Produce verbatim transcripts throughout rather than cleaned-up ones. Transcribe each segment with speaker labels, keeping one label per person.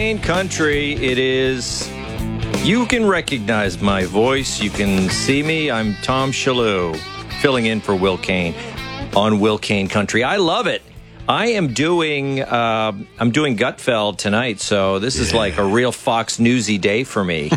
Speaker 1: Country, it is. You can recognize my voice. You can see me. I'm Tom Shalhoub, filling in for Will Kane on Will Kane Country. I love it. I am doing. Uh, I'm doing Gutfeld tonight, so this is yeah. like a real Fox Newsy day for me.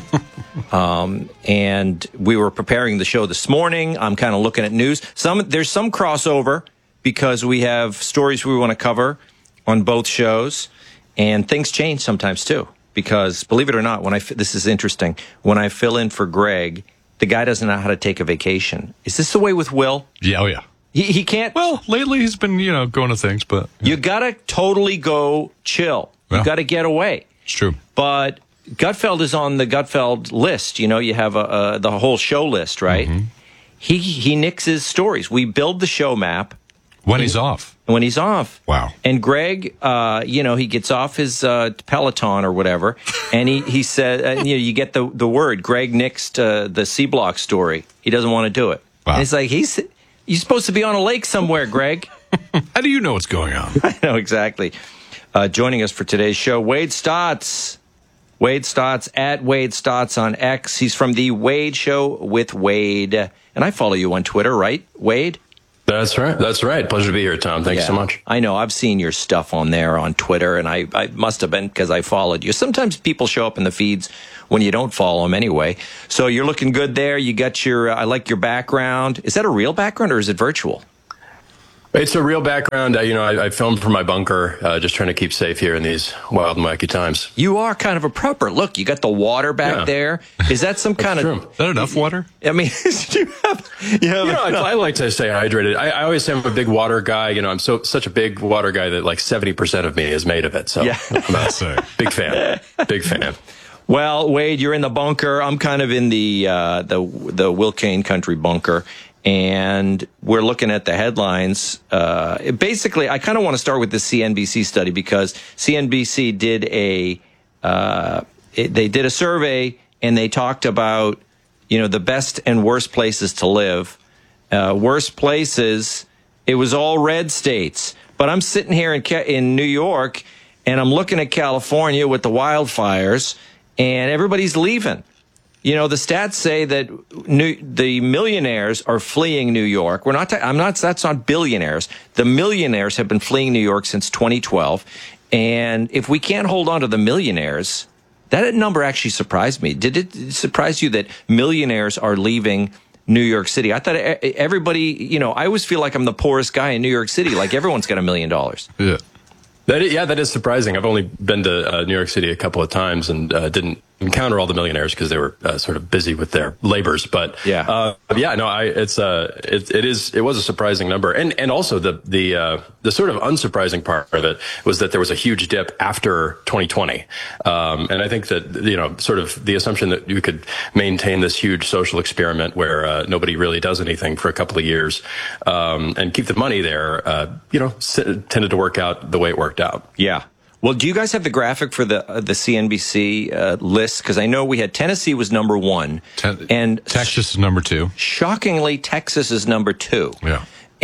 Speaker 1: um, and we were preparing the show this morning. I'm kind of looking at news. Some there's some crossover because we have stories we want to cover on both shows. And things change sometimes, too, because, believe it or not, when I this is interesting, when I fill in for Greg, the guy doesn't know how to take a vacation. Is this the way with Will?
Speaker 2: Yeah, oh, yeah.
Speaker 1: He, he can't.
Speaker 2: Well, lately he's been, you know, going to things, but.
Speaker 1: Yeah. You got to totally go chill. You yeah. got to get away.
Speaker 2: It's true.
Speaker 1: But Gutfeld is on the Gutfeld list. You know, you have a, a, the whole show list, right? Mm-hmm. He, he nixes stories. We build the show map.
Speaker 2: When he's off.
Speaker 1: When he's off.
Speaker 2: Wow.
Speaker 1: And Greg, uh, you know, he gets off his uh, Peloton or whatever, and he, he said, uh, you know, you get the, the word, Greg nixed uh, the C-Block story. He doesn't want to do it.
Speaker 2: Wow.
Speaker 1: And it's like, he's you're supposed to be on a lake somewhere, Greg.
Speaker 2: How do you know what's going on?
Speaker 1: I know, exactly. Uh, joining us for today's show, Wade Stotz. Wade Stotz, at Wade Stotz on X. He's from The Wade Show with Wade. And I follow you on Twitter, right, Wade?
Speaker 3: That's right. That's right. Pleasure to be here, Tom. Thanks
Speaker 1: yeah,
Speaker 3: so much.
Speaker 1: I know. I've seen your stuff on there on Twitter, and I, I must have been because I followed you. Sometimes people show up in the feeds when you don't follow them anyway. So you're looking good there. You got your, uh, I like your background. Is that a real background or is it virtual?
Speaker 3: It's a real background. Uh, you know, I, I filmed from my bunker, uh, just trying to keep safe here in these wild and wacky times.
Speaker 1: You are kind of a prepper. Look, you got the water back yeah. there. Is that some kind
Speaker 3: true.
Speaker 1: of...
Speaker 2: Is that enough water?
Speaker 1: I mean, you have... You, have
Speaker 3: you know, I, I like to stay hydrated. I, I always say I'm a big water guy. You know, I'm so such a big water guy that like seventy percent of me is made of it. So
Speaker 1: yeah.
Speaker 3: I'm a big fan. Big fan.
Speaker 1: Well, Wade, you're in the bunker. I'm kind of in the uh, the the Will Kane Country bunker. And we're looking at the headlines. Uh, basically, I kind of want to start with the C N B C study because C N B C did a uh, it, they did a survey and they talked about, you know, the best and worst places to live. Uh, worst places, it was all red states. But I'm sitting here in in New York and I'm looking at California with the wildfires and everybody's leaving. You know, the stats say that new, the millionaires are fleeing New York. We're not, ta- I'm not, that's not billionaires. The millionaires have been fleeing New York since twenty twelve. And if we can't hold on to the millionaires, that number actually surprised me. Did it surprise you that millionaires are leaving New York City? I thought everybody, you know, I always feel like I'm the poorest guy in New York City, like everyone's got a million dollars.
Speaker 2: Yeah.
Speaker 3: That is, yeah, that is surprising. I've only been to uh, New York City a couple of times and uh, didn't encounter all the millionaires because they were uh, sort of busy with their labors. But
Speaker 1: yeah,
Speaker 3: uh, yeah, no, I, it's uh, it, it is it was a surprising number, and and also the the uh, the sort of unsurprising part of it was that there was a huge dip after twenty twenty, um, and I think that you know sort of the assumption that you could maintain this huge social experiment where uh, nobody really does anything for a couple of years um, and keep the money there, uh, you know, tended to work out the way it worked out.
Speaker 1: Yeah. Well, do you guys have the graphic for the uh, the C N B C uh, list? Because I know we had Tennessee was number one,
Speaker 2: Ten-
Speaker 1: and
Speaker 2: Texas is number two.
Speaker 1: Shockingly, Texas is number two.
Speaker 2: Yeah.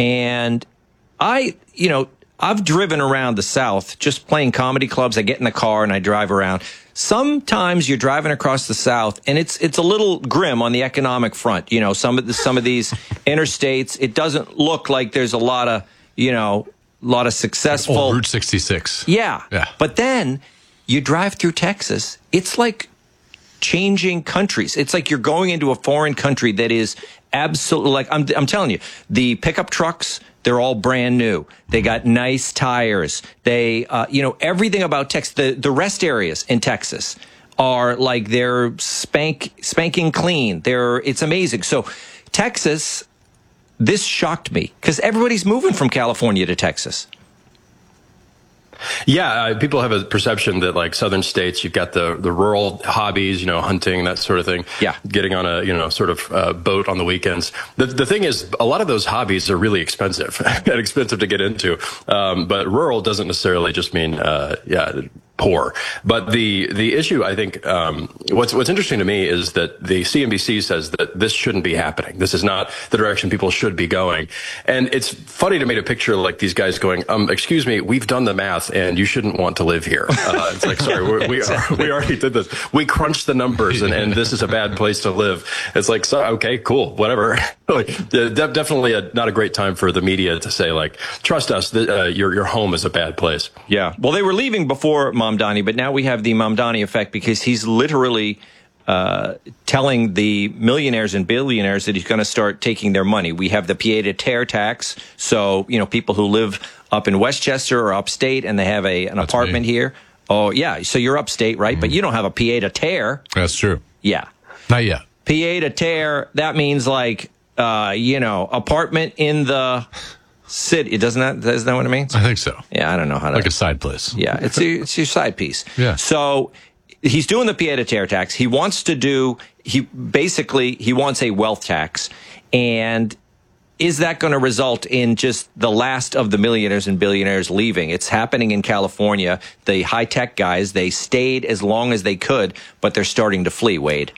Speaker 1: And I, you know, I've driven around the South just playing comedy clubs. I get in the car and I drive around. Sometimes you're driving across the South, and it's it's a little grim on the economic front. You know, some of the, some of these interstates, it doesn't look like there's a lot of, you know. A lot of successful...
Speaker 2: Oh, Route sixty-six.
Speaker 1: Yeah.
Speaker 2: Yeah.
Speaker 1: But then you drive through Texas, it's like changing countries. It's like you're going into a foreign country that is absolutely... Like, I'm, I'm telling you, the pickup trucks, they're all brand new. They got nice tires. They, uh, you know, everything about Texas... The, the rest areas in Texas are like they're spank spanking clean. They're It's amazing. So Texas... This shocked me because everybody's moving from California to Texas.
Speaker 3: Yeah, uh, people have a perception that like southern states, you've got the the rural hobbies, you know, hunting, that sort of thing.
Speaker 1: Yeah,
Speaker 3: getting on a you know sort of uh, boat on the weekends. The the thing is, a lot of those hobbies are really expensive and expensive to get into. Um, but rural doesn't necessarily just mean uh, yeah poor. But the the issue, I think, um, what's what's interesting to me is that the C N B C says that this shouldn't be happening. This is not the direction people should be going. And it's funny to me to picture like these guys going, um, excuse me, we've done the math and you shouldn't want to live here. Uh, it's like, sorry, we're, we are, we already did this. We crunched the numbers and, and this is a bad place to live. It's like, so, okay, cool, whatever. Like, de- definitely a, not a great time for the media to say, like, trust us, that, uh, your your home is a bad place.
Speaker 1: Yeah. Well, they were leaving before Mamdani, but now we have the Mamdani effect because he's literally uh, telling the millionaires and billionaires that he's going to start taking their money. We have the pied-à-terre tax. So, you know, people who live up in Westchester or upstate and they have a an
Speaker 2: That's
Speaker 1: apartment
Speaker 2: me.
Speaker 1: here. Oh, yeah. So you're upstate, right?
Speaker 2: Mm-hmm.
Speaker 1: But you don't have a pied-à-terre.
Speaker 2: That's true.
Speaker 1: Yeah.
Speaker 2: Not yet.
Speaker 1: Pied-à-terre, that means like, uh, you know, apartment in the city. Doesn't that, isn't that what it means?
Speaker 2: I think so.
Speaker 1: Yeah, I don't know how to.
Speaker 2: Like a side place.
Speaker 1: Yeah, it's, a, it's your side piece.
Speaker 2: Yeah.
Speaker 1: So he's doing the pied-à-terre tax. He wants to do, he basically, he wants a wealth tax. And is that going to result in just the last of the millionaires and billionaires leaving? It's happening in California. The high-tech guys, they stayed as long as they could, but they're starting to flee, Wade.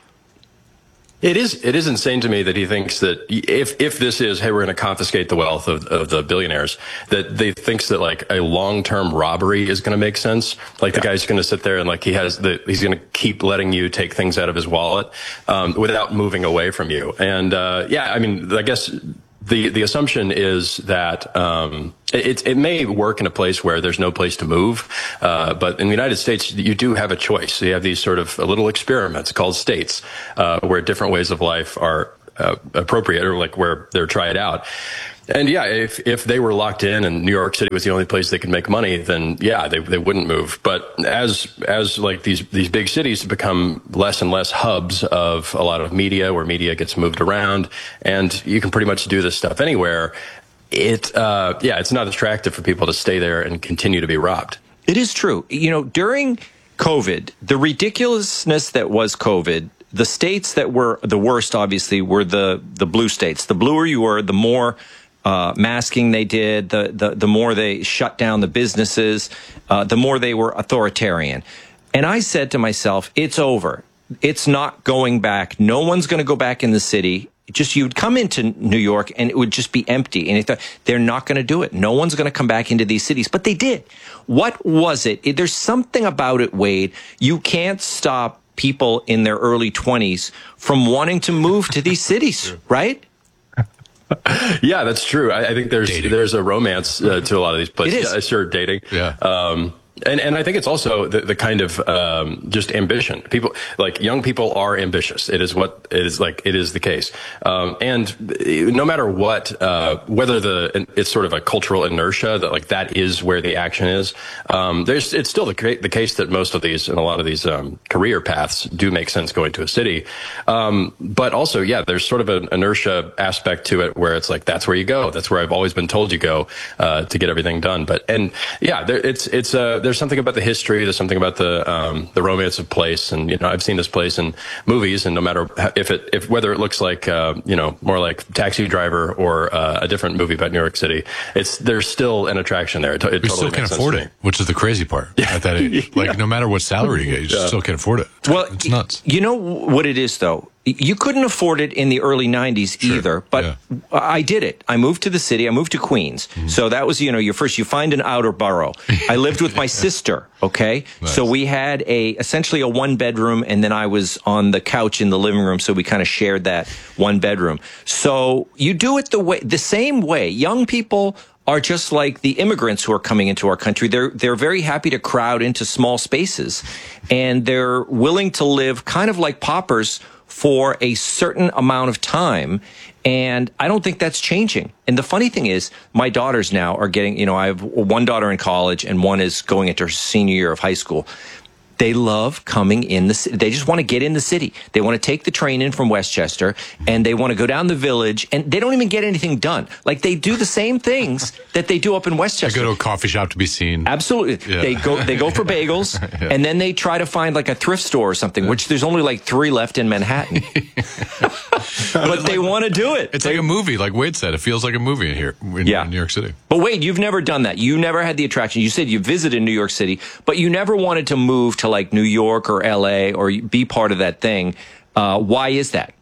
Speaker 3: It is it is insane to me that he thinks that if if this is, hey, we're going to confiscate the wealth of, of the billionaires, that they thinks that like a long term robbery is going to make sense. Like yeah. the guy's going to sit there and like he has the he's going to keep letting you take things out of his wallet um, without moving away from you. And uh, yeah, I mean, I guess the the assumption is that um, it it may work in a place where there's no place to move, uh, but in the United States you do have a choice. So you have these sort of little experiments called states, uh, where different ways of life are uh, appropriate, or like where they're tried out. And yeah, if if they were locked in and New York City was the only place they could make money, then yeah, they they wouldn't move. But as as like these these big cities become less and less hubs of a lot of media, where media gets moved around, and you can pretty much do this stuff anywhere, it uh, yeah, it's not attractive for people to stay there and continue to be robbed.
Speaker 1: It is true. You know, during COVID, the ridiculousness that was COVID, the states that were the worst, obviously, were the the blue states. The bluer you were, the more Uh, masking they did, the, the the more they shut down the businesses, uh, the more they were authoritarian. And I said to myself, it's over. It's not going back. No one's going to go back in the city. Just you'd come into New York and it would just be empty. And I thought, they're not going to do it. No one's going to come back into these cities. But they did. What was it? it? There's something about it, Wade. You can't stop people in their early twenties from wanting to move to these cities, right?
Speaker 3: Yeah, that's true. I, I think there's dating. there's a romance uh, to a lot of these places.
Speaker 1: It is.
Speaker 3: Yeah, sure, dating.
Speaker 2: Yeah.
Speaker 3: Um, and and I think it's also the, the kind of um, just ambition. People like young people are ambitious. It is what it is like. It is the case. Um, and no matter what, uh, whether the it's sort of a cultural inertia that like that is where the action is. Um, there's it's still the the case that most of these and a lot of these um, career paths do make sense going to a city. Um, but also, yeah, there's sort of an inertia aspect to it where it's like that's where you go. That's where I've always been told you go uh, to get everything done. But and yeah, there, it's it's uh, there's something about the history. There's something about the um, the romance of place, and you know I've seen this place in movies, and no matter if it if whether it looks like uh, you know more like Taxi Driver or uh, a different movie about New York City, it's there's still an attraction there. It, it
Speaker 2: you
Speaker 3: totally
Speaker 2: still can afford it, which is the crazy part
Speaker 3: yeah.
Speaker 2: at that age. Like
Speaker 3: yeah.
Speaker 2: no matter what salary you get, you yeah. still can afford it.
Speaker 1: Well,
Speaker 2: it's nuts.
Speaker 1: You know what it is, though. You couldn't afford it in the early nineties sure. either, but
Speaker 2: yeah.
Speaker 1: I did it. I moved to the city. I moved to Queens. Mm-hmm. So that was, you know, your first, you find an outer borough. I lived with my sister, okay? Nice. So we had a, essentially a one bedroom, and then I was on the couch in the living room, so we kind of shared that one bedroom. So you do it the way, the same way. Young people are just like the immigrants who are coming into our country. They're they're very happy to crowd into small spaces, and they're willing to live kind of like paupers for a certain amount of time. And I don't think that's changing. And the funny thing is, my daughters now are getting, you know, I have one daughter in college and one is going into her senior year of high school. They love coming in the city. They just want to get in the city. They want to take the train in from Westchester, and they want to go down the village, and they don't even get anything done. Like, they do the same things that they do up in Westchester.
Speaker 2: They go to a coffee shop to be seen.
Speaker 1: Absolutely.
Speaker 2: Yeah.
Speaker 1: They go they go for bagels, yeah. and then they try to find like a thrift store or something, which there's only like three left in Manhattan. But they want to do it.
Speaker 2: It's
Speaker 1: they,
Speaker 2: like a movie, like Wade said. It feels like a movie in here in,
Speaker 1: yeah.
Speaker 2: in New York City.
Speaker 1: But Wade, you've never done that. You never had the attraction. You said you visited New York City, but you never wanted to move to like New York or L A or be part of that thing. Uh, why is that?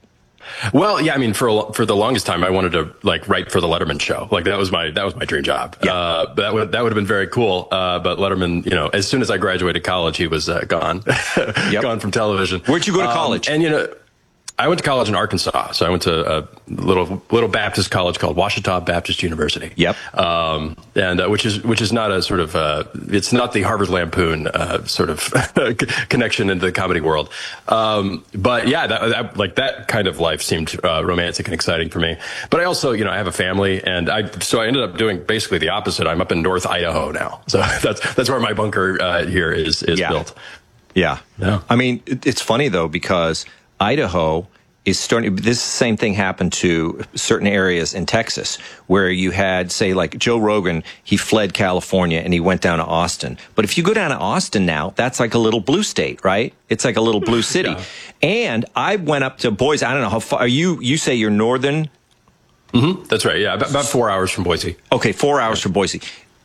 Speaker 3: Well, yeah, I mean, for a, for the longest time, I wanted to like write for the Letterman show. Like that was my that was my dream job.
Speaker 1: Yeah.
Speaker 3: Uh, that would that would have been very cool. Uh, but Letterman, you know, as soon as I graduated college, he was uh, gone,
Speaker 1: yep.
Speaker 3: gone from television.
Speaker 1: Where'd you go to college?
Speaker 3: Um, and you know, I went to college in Arkansas. So I went to a little little Baptist college called Ouachita Baptist University.
Speaker 1: Yep.
Speaker 3: Um, and uh, which is which is not a sort of uh, it's not the Harvard Lampoon uh, sort of connection into the comedy world. Um, but yeah, that, that, like that kind of life seemed uh, romantic and exciting for me. But I also, you know, I have a family, and I so I ended up doing basically the opposite. I'm up in North Idaho now, so that's that's where my bunker uh, here is is
Speaker 1: yeah.
Speaker 3: built.
Speaker 1: Yeah.
Speaker 3: Yeah.
Speaker 1: I mean, it, it's funny though, because Idaho is starting. This same thing happened to certain areas in Texas where you had, say, like Joe Rogan, he fled California and he went down to Austin. But if you go down to Austin now, that's like a little blue state, right? It's like a little blue city. Yeah. And I went up to Boise. I don't know how far are you, you say you're northern?
Speaker 3: Mm-hmm. That's right. Yeah. About, about four hours from Boise.
Speaker 1: Okay. Four hours from Boise.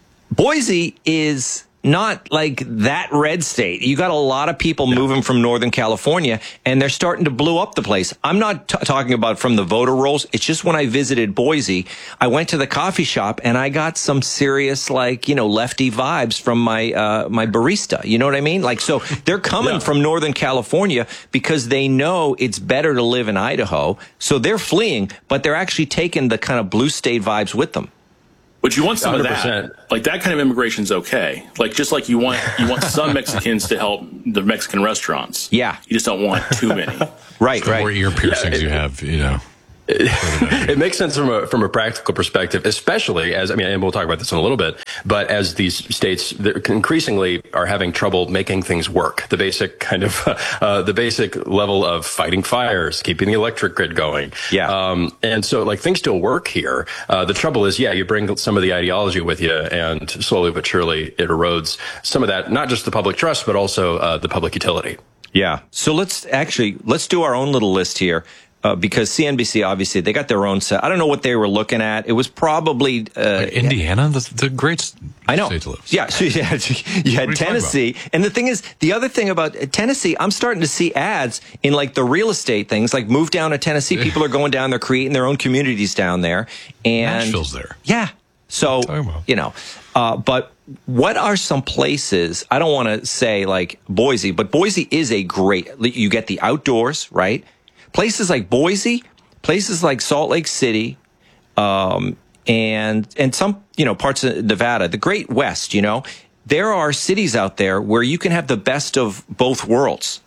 Speaker 1: Boise is not like that red state. You got a lot of people no. moving from Northern California, and they're starting to blow up the place. I'm not t- talking about from the voter rolls. It's just when I visited Boise, I went to the coffee shop and I got some serious, like, you know, lefty vibes from my, uh, my barista. You know what I mean? Like, so they're coming yeah. from Northern California because they know it's better to live in Idaho. So they're fleeing, but they're actually taking the kind of blue state vibes with them.
Speaker 4: But you want some
Speaker 3: one hundred percent.
Speaker 4: of that. Like that kind of immigration is okay. Like just like you want you want some Mexicans to help the Mexican restaurants.
Speaker 1: Yeah.
Speaker 4: You just don't want too many.
Speaker 1: Right,
Speaker 2: the
Speaker 1: right.
Speaker 2: more ear piercings
Speaker 3: yeah, it,
Speaker 2: you have, you know.
Speaker 3: It, it makes sense from a from a practical perspective, especially as I mean, and we'll talk about this in a little bit. But as these states increasingly are having trouble making things work, the basic kind of uh, the basic level of fighting fires, keeping the electric grid going,
Speaker 1: yeah.
Speaker 3: Um, and so like things still work here. Uh, the trouble is, yeah, you bring some of the ideology with you, and slowly but surely it erodes some of that, not just the public trust, but also uh, the public utility.
Speaker 1: Yeah. So let's actually let's do our own little list here. Uh, because C N B C, obviously, they got their own set. I don't know what they were looking at. It was probably... Uh,
Speaker 2: like Indiana? The, the great
Speaker 1: I know.
Speaker 2: state to live.
Speaker 1: Yeah, so you had, you had Tennessee. And the thing is, the other thing about Tennessee, I'm starting to see ads in like the real estate things, like move down to Tennessee. People are going down there, creating their own communities down there. And
Speaker 2: Nashville's there.
Speaker 1: Yeah. So,
Speaker 2: about?
Speaker 1: you know, uh, but what are some places, I don't want to say like Boise, but Boise is a great, you get the outdoors, right? Places like Boise, places like Salt Lake City, um, and and some, you know, parts of Nevada, the Great West, you know, there are cities out there where you can have the best of both worlds.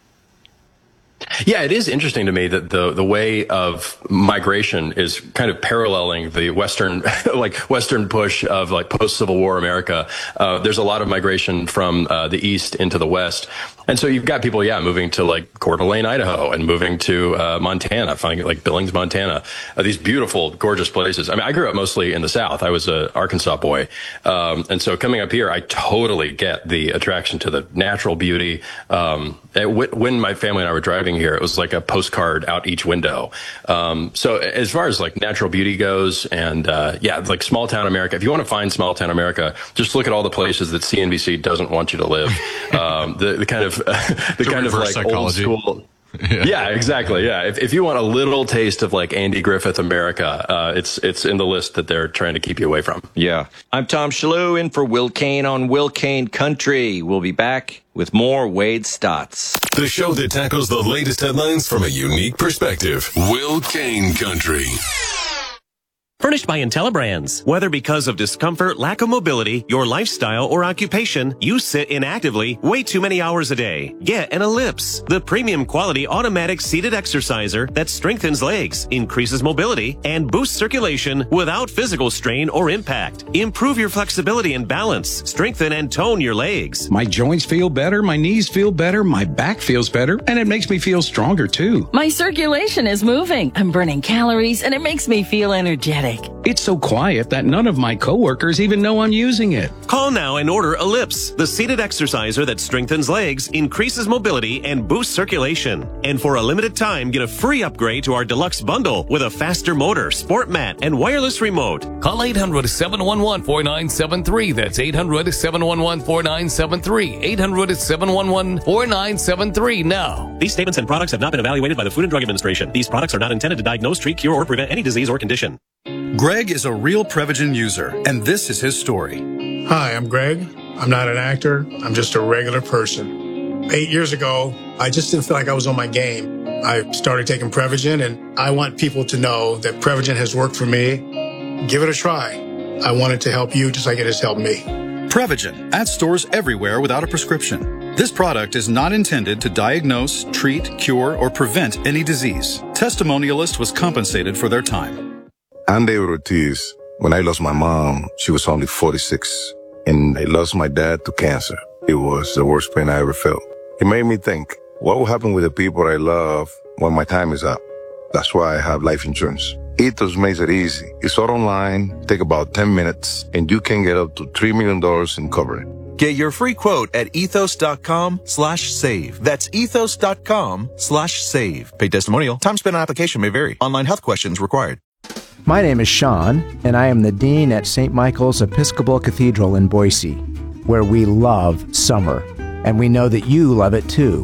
Speaker 3: Yeah, it is interesting to me that the the way of migration is kind of paralleling the Western, like Western push of like post Civil War America. Uh, there's a lot of migration from uh, the East into the West. And so you've got people, yeah, moving to like Coeur d'Alene, Idaho, and moving to uh, Montana, finding like Billings, Montana, uh, these beautiful, gorgeous places. I mean, I grew up mostly in the South. I was an Arkansas boy. Um, and so coming up here, I totally get the attraction to the natural beauty. Um, it, when my family and I were driving here, it was like a postcard out each window. Um, so as far as like natural beauty goes, and uh, yeah, like small town America, if you want to find small town America, just look at all the places that C N B C doesn't want you to live. Um, the, the kind of the
Speaker 2: the
Speaker 3: kind of like
Speaker 2: psychology.
Speaker 3: old school.
Speaker 2: Yeah.
Speaker 3: yeah, exactly. Yeah, if if you want a little taste of like Andy Griffith America, uh, it's it's in the list that they're trying to keep you away from.
Speaker 1: Yeah, I'm Tom Shalhoub in for Will Kane on Will Kane Country. We'll be back with more Wade Stotts,
Speaker 5: the show that tackles the latest headlines from a unique perspective. Will Kane Country. Furnished by IntelliBrands. Whether because of discomfort, lack of mobility, your lifestyle, or occupation, you sit inactively way too many hours a day. Get an Ellipse, the premium quality automatic seated exerciser that strengthens legs, increases mobility, and boosts circulation without physical strain or impact. Improve your flexibility and balance. Strengthen and tone your legs.
Speaker 6: My joints feel better, my knees feel better, my back feels better, and it makes me feel stronger too.
Speaker 7: My circulation is moving. I'm burning calories, and it makes me feel energetic.
Speaker 6: It's so quiet that none of my coworkers even know I'm using it.
Speaker 5: Call now and order Ellipse, the seated exerciser that strengthens legs, increases mobility, and boosts circulation. And for a limited time, get a free upgrade to our deluxe bundle with a faster motor, sport mat, and wireless remote.
Speaker 8: Call eight hundred, seven one one, four nine seven three. That's eight hundred, seven one one, four nine seven three. eight hundred, seven one one, four nine seven three now.
Speaker 5: These statements and products have not been evaluated by the Food and Drug Administration. These products are not intended to diagnose, treat, cure, or prevent any disease or condition.
Speaker 9: Greg is a real Prevagen user, and this is his story.
Speaker 10: Hi, I'm Greg. I'm not an actor. I'm just a regular person. Eight years ago, I just didn't feel like I was on my game. I started taking Prevagen, and I want people to know that Prevagen has worked for me. Give it a try. I want it to help you just like it has helped me.
Speaker 9: Prevagen, at stores everywhere without a prescription. This product is not intended to diagnose, treat, cure, or prevent any disease. Testimonialist was compensated for their time.
Speaker 11: I'm David Ortiz. When I lost my mom, she was only forty-six, and I lost my dad to cancer. It was the worst pain I ever felt. It made me think, what will happen with the people I love when my time is up? That's why I have life insurance. Ethos makes it easy. It's all online, take about ten minutes, and you can get up to three million dollars in coverage.
Speaker 12: Get your free quote at ethos.com slash save. That's ethos.com slash save. Paid testimonial. Time spent on application may vary. Online health questions required.
Speaker 13: My name is Sean, and I am the Dean at Saint Michael's Episcopal Cathedral in Boise, where we love summer, and we know that you love it too.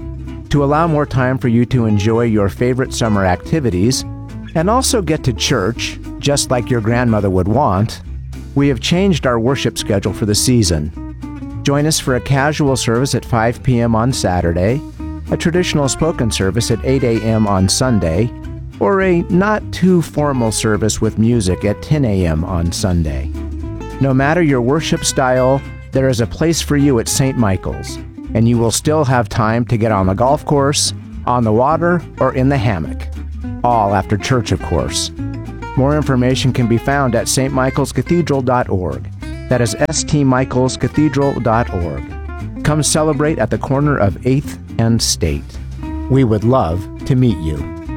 Speaker 13: To allow more time for you to enjoy your favorite summer activities, and also get to church, just like your grandmother would want, we have changed our worship schedule for the season. Join us for a casual service at five p.m. on Saturday, a traditional spoken service at eight a.m. on Sunday, or a not-too-formal service with music at ten a.m. on Sunday. No matter your worship style, there is a place for you at Saint Michael's, and you will still have time to get on the golf course, on the water, or in the hammock. All after church, of course. More information can be found at s t michaels cathedral dot org. That is s t michaels cathedral dot org. Come celebrate at the corner of eighth and State. We would love to meet you.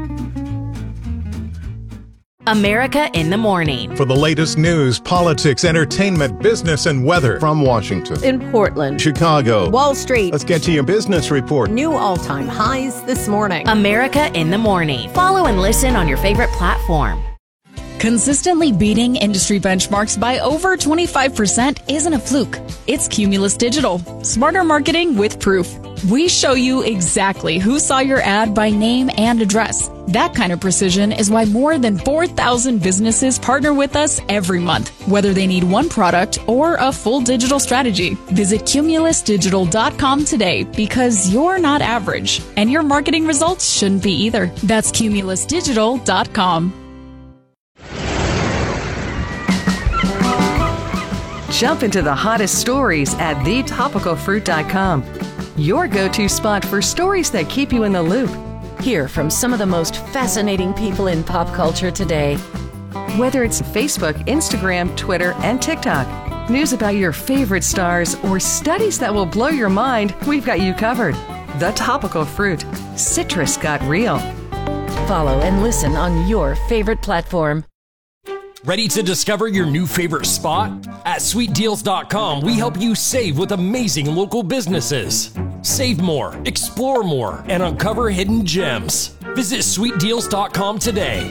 Speaker 14: America in the Morning.
Speaker 15: For the latest news, politics, entertainment, business, and weather. From Washington,
Speaker 16: in Portland,
Speaker 15: Chicago,
Speaker 16: Wall Street.
Speaker 15: Let's get to your business report.
Speaker 16: New all-time highs this morning.
Speaker 14: America in the Morning. Follow and listen on your favorite platform.
Speaker 17: Consistently beating industry benchmarks by over twenty-five percent isn't a fluke. It's Cumulus Digital. Smarter marketing with proof. We show you exactly who saw your ad by name and address. That kind of precision is why more than four thousand businesses partner with us every month, whether they need one product or a full digital strategy. Visit cumulus digital dot com today, because you're not average, and your marketing results shouldn't be either. That's cumulus digital dot com.
Speaker 18: Jump into the hottest stories at the topical fruit dot com. Your go-to spot for stories that keep you in the loop.
Speaker 7: Hear from some of the most fascinating people in pop culture today.
Speaker 18: Whether it's Facebook, Instagram, Twitter, and TikTok, news about your favorite stars, or studies that will blow your mind, we've got you covered. The Topical Fruit. Citrus got real.
Speaker 7: Follow and listen on your favorite platform.
Speaker 19: Ready to discover your new favorite spot? At sweet deals dot com, we help you save with amazing local businesses. Save more, explore more, and uncover hidden gems. Visit sweet deals dot com today.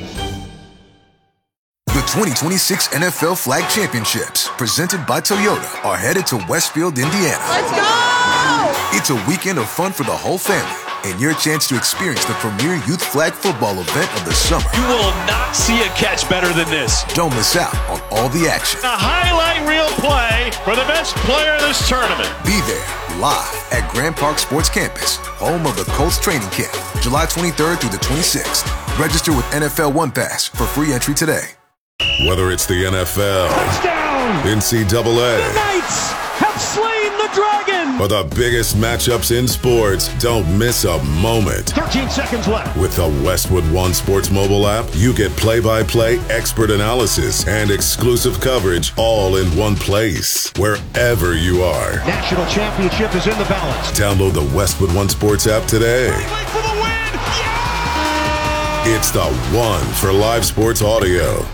Speaker 20: The twenty twenty-six N F L Flag Championships, presented by Toyota, are headed to Westfield, Indiana.
Speaker 21: Let's go!
Speaker 20: It's a weekend of fun for the whole family, and your chance to experience the premier youth flag football event of the summer.
Speaker 21: You will not see a catch better than this.
Speaker 20: Don't miss out on all the action.
Speaker 21: A highlight reel play for the best player in this tournament.
Speaker 20: Be there, live at Grand Park Sports Campus, home of the Colts training camp, July twenty-third through the twenty-sixth. Register with N F L One Pass for free entry today.
Speaker 4: Whether it's the N F L,
Speaker 21: Touchdown!
Speaker 4: N C double A,
Speaker 21: The Knights have slain the dragon!
Speaker 4: or the biggest matchups in sports, don't miss a moment.
Speaker 21: thirteen seconds left.
Speaker 4: With the Westwood One Sports mobile app, you get play-by-play expert analysis and exclusive coverage all in one place, wherever you are.
Speaker 21: National championship is in the balance.
Speaker 4: Download the Westwood One Sports app today.
Speaker 21: For the win!
Speaker 4: It's the one for live sports audio.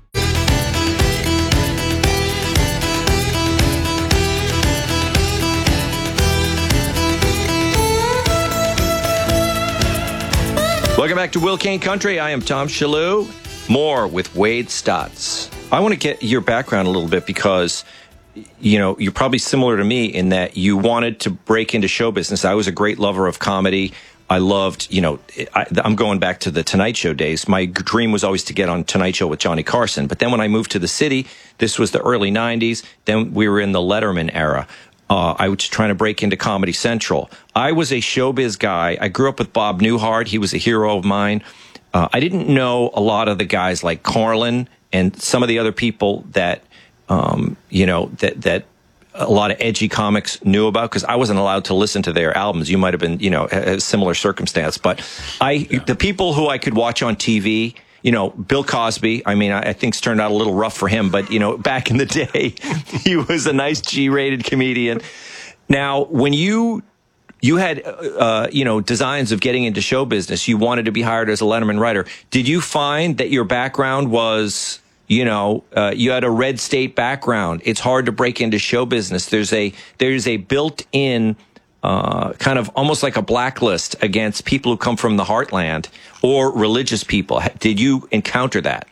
Speaker 1: Welcome back to Will Kane Country. I am Tom Shalhoub. More with Wade Stotts. I want to get your background a little bit because, you know, you're probably similar to me in that you wanted to break into show business. I was a great lover of comedy. I loved, you know, I, I'm going back to the Tonight Show days. My dream was always to get on Tonight Show with Johnny Carson. But then when I moved to the city, this was the early nineties. Then we were in the Letterman era. Uh, I was trying to break into Comedy Central. I was a showbiz guy. I grew up with Bob Newhart. He was a hero of mine. Uh, I didn't know a lot of the guys like Carlin and some of the other people that, um, you know, that, that a lot of edgy comics knew about because I wasn't allowed to listen to their albums. You might have been, you know, a, a similar circumstance. But I, yeah. the people who I could watch on T V, you know, Bill Cosby, I mean, I, I think it's turned out a little rough for him, but, you know, back in the day, he was a nice G-rated comedian. Now, when you you had, uh, you know, designs of getting into show business, you wanted to be hired as a Letterman writer. Did you find that your background was, you know, uh, you had a red state background? It's hard to break into show business. There's a there's a built-in Uh, kind of almost like a blacklist against people who come from the heartland or religious people. Did you encounter that?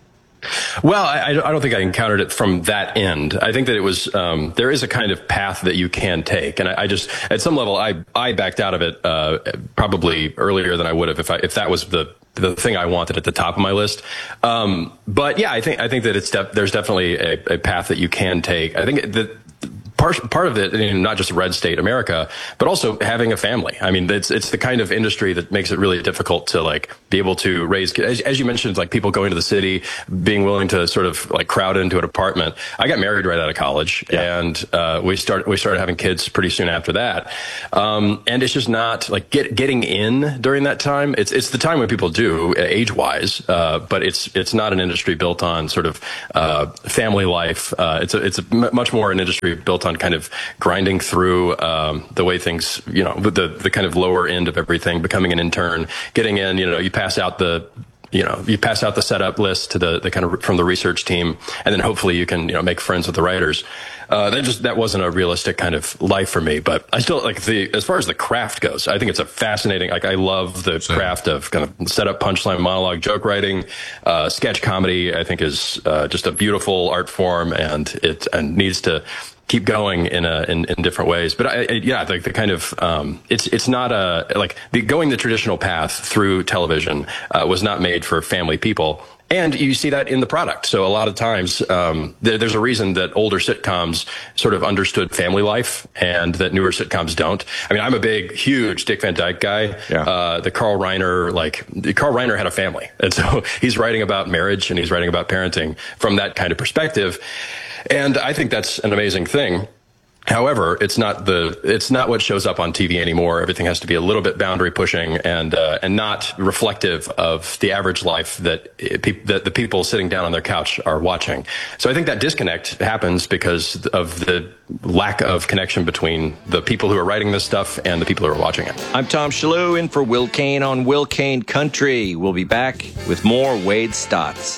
Speaker 3: Well, I, I don't think I encountered it from that end. I think that it was, um, there is a kind of path that you can take. And I, I just, at some level, I, I backed out of it, uh, probably earlier than I would have if I, if that was the, the thing I wanted at the top of my list. Um, but yeah, I think, I think that it's, def- there's definitely a, a path that you can take. I think that, Part, part of it, I mean, not just red state America, but also having a family. I mean, it's it's the kind of industry that makes it really difficult to like be able to raise kids. As, as you mentioned, like people going to the city, being willing to sort of like crowd into an apartment. I got married right out of college, yeah. and uh, we started we started having kids pretty soon after that. Um, and it's just not like get, getting in during that time. It's it's the time when people do age wise, uh, but it's it's not an industry built on sort of uh, family life. Uh, it's a, it's a m- much more an industry built on kind of grinding through um, the way things, you know, the the kind of lower end of everything, becoming an intern, getting in, you know, you pass out the, you know, you pass out the setup list to the, the kind of from the research team, and then hopefully you can, you know, make friends with the writers. Uh, that just, that wasn't a realistic kind of life for me, but I still like the, as far as the craft goes, I think it's a fascinating, like I love the Same. craft of kind of setup, punchline, monologue, joke writing, uh, sketch comedy, I think is, uh, just a beautiful art form, and it, and needs to keep going in a, in, in different ways. But I, I, yeah, like the kind of, um, it's, it's not a, like the going the traditional path through television, uh, was not made for family people. And you see that in the product. So a lot of times, um, there, there's a reason that older sitcoms sort of understood family life and that newer sitcoms don't. I mean, I'm a big, huge Dick Van Dyke guy. Yeah. Uh, the Carl Reiner, like Carl Reiner had a family. And so he's writing about marriage and he's writing about parenting from that kind of perspective. And I think that's an amazing thing. However, it's not the it's not what shows up on T V anymore. Everything has to be a little bit boundary pushing and uh, and not reflective of the average life that it, that the people sitting down on their couch are watching. So I think that disconnect happens because of the lack of connection between the people who are writing this stuff and the people who are watching it.
Speaker 1: I'm Tom Shalhoub in for Will Kane on Will Kane Country. We'll be back with more Wade Stotts.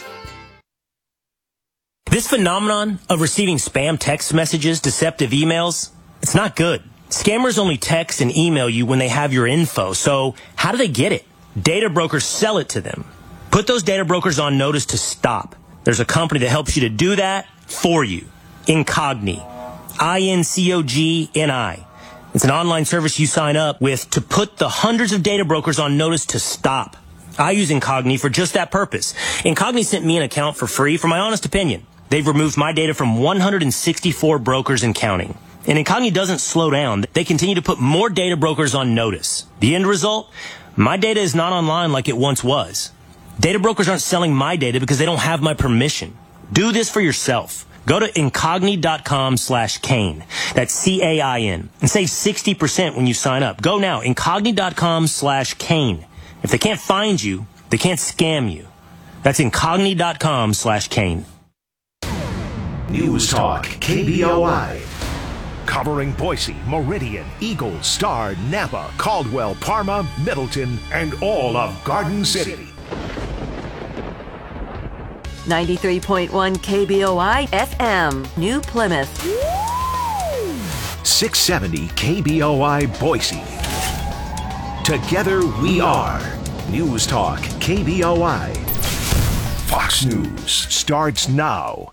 Speaker 22: This phenomenon of receiving spam text messages, deceptive emails, it's not good. Scammers only text and email you when they have your info. So how do they get it? Data brokers sell it to them. Put those data brokers on notice to stop. There's a company that helps you to do that for you. Incogni. I N C O G N I. It's an online service you sign up with to put the hundreds of data brokers on notice to stop. I use Incogni for just that purpose. Incogni sent me an account for free for my honest opinion. They've removed my data from one hundred sixty-four brokers and counting. And Incogni doesn't slow down. They continue to put more data brokers on notice. The end result? My data is not online like it once was. Data brokers aren't selling my data because they don't have my permission. Do this for yourself. Go to incogni.com slash Kane. That's C A I N. And save sixty percent when you sign up. Go now, incogni.com slash Kane. If they can't find you, they can't scam you. That's incogni.com slash Kane.
Speaker 2: News Talk K B O I. Covering Boise, Meridian, Eagle, Star, Napa, Caldwell, Parma, Middleton, and all of Garden City.
Speaker 6: ninety-three point one K B O I F M, New Plymouth.
Speaker 2: six seventy K B O I Boise. Together we are News Talk K B O I. Fox News starts now.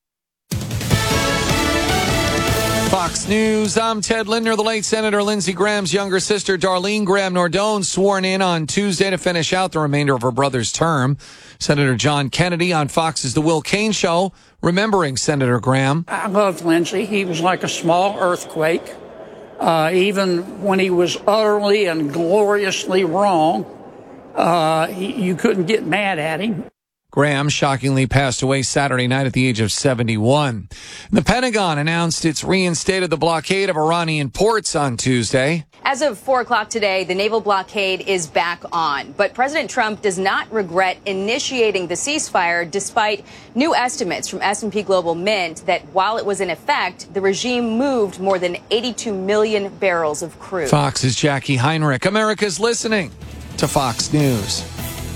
Speaker 23: Fox News, I'm Ted Lindner. The late Senator Lindsey Graham's younger sister, Darlene Graham Nordone, sworn in on Tuesday to finish out the remainder of her brother's term. Senator John Kennedy on Fox's The Will Cain Show, remembering Senator Graham.
Speaker 24: I loved Lindsey. He was like a small earthquake. Uh, even when he was utterly and gloriously wrong, uh, he, you couldn't get mad at him.
Speaker 23: Graham shockingly passed away Saturday night at the age of seventy-one. The Pentagon announced it's reinstated the blockade of Iranian ports on Tuesday.
Speaker 25: As of four o'clock today, the naval blockade is back on. But President Trump does not regret initiating the ceasefire, despite new estimates from S and P Global Mint that while it was in effect, the regime moved more than eighty-two million barrels of crude.
Speaker 23: Fox's Jackie Heinrich. America's listening to Fox News.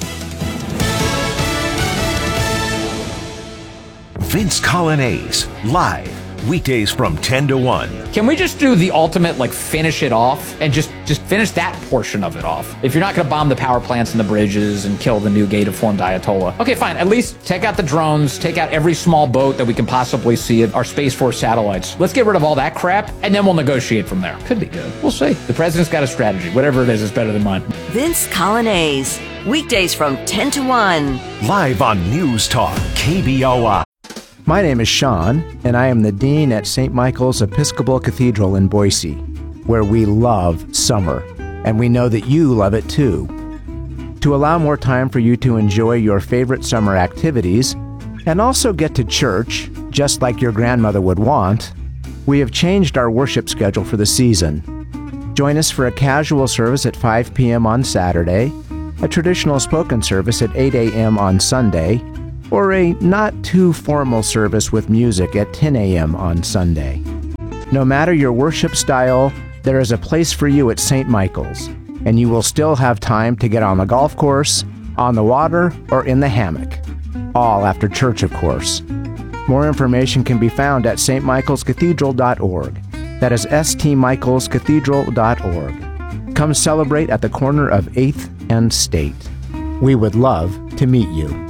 Speaker 2: Vince Colonnese, live, weekdays from ten to one.
Speaker 26: Can we just do the ultimate, like, finish it off and just, just finish that portion of it off? If you're not going to bomb the power plants and the bridges and kill the new Gator-formed Ayatollah. Okay, fine. At least take out the drones, take out every small boat that we can possibly see at our Space Force satellites. Let's get rid of all that crap, and then we'll negotiate from there. Could be good. We'll see. The president's got a strategy. Whatever it is, it's better than mine.
Speaker 6: Vince Colonnese, weekdays from ten to one.
Speaker 2: Live on News Talk K B O I.
Speaker 13: My name is Sean, and I am the Dean at Saint Michael's Episcopal Cathedral in Boise, where we love summer, and we know that you love it too. To allow more time for you to enjoy your favorite summer activities, and also get to church, just like your grandmother would want, we have changed our worship schedule for the season. Join us for a casual service at five p.m. on Saturday, a traditional spoken service at eight a.m. on Sunday, or a not-too-formal service with music at ten a.m. on Sunday. No matter your worship style, there is a place for you at Saint Michael's, and you will still have time to get on the golf course, on the water, or in the hammock. All after church, of course. More information can be found at s t michaels cathedral dot org. That is s t michaels cathedral dot org. Come celebrate at the corner of eighth and State. We would love to meet you.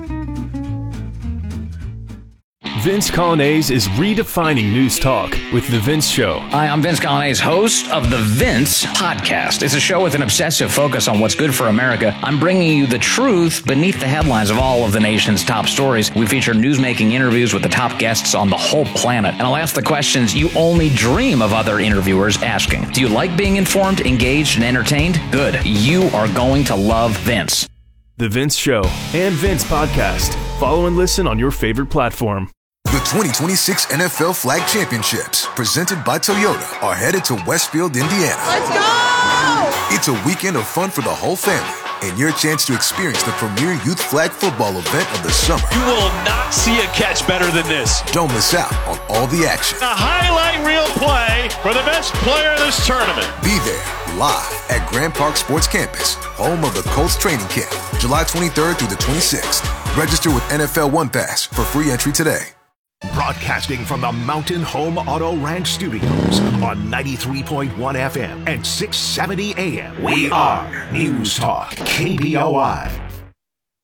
Speaker 27: Vince Colonnese is redefining news talk with The Vince Show.
Speaker 26: Hi, I'm Vince Colonnese, host of The Vince Podcast. It's a show with an obsessive focus on what's good for America. I'm bringing you the truth beneath the headlines of all of the nation's top stories. We feature newsmaking interviews with the top guests on the whole planet. And I'll ask the questions you only dream of other interviewers asking. Do you like being informed, engaged, and entertained? Good. You are going to love Vince.
Speaker 27: The Vince Show and Vince Podcast. Follow and listen on your favorite platform.
Speaker 20: The twenty twenty-six N F L Flag Championships, presented by Toyota, are headed to Westfield, Indiana.
Speaker 28: Let's go!
Speaker 20: It's a weekend of fun for the whole family, and your chance to experience the premier youth flag football event of the summer.
Speaker 21: You will not see a catch better than this.
Speaker 20: Don't miss out on all the action.
Speaker 21: A highlight reel play for the best player in this tournament.
Speaker 20: Be there, live at Grand Park Sports Campus, home of the Colts training camp, July twenty-third through the twenty-sixth. Register with N F L One Pass for free entry today.
Speaker 2: Broadcasting from the Mountain Home Auto Ranch Studios on ninety-three point one F M and six seventy A M. We are News Talk K B O I.